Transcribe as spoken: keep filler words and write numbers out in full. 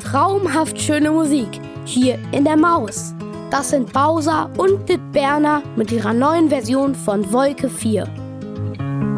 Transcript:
traumhaft schöne Musik hier in der Maus. Das sind Bowser und Dithberner mit ihrer neuen Version von Wolke vier.